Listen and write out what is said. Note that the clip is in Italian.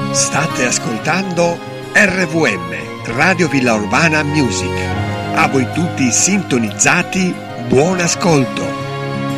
State ascoltando RVM, Radio Villa Urbana Music. A voi tutti sintonizzati, buon ascolto.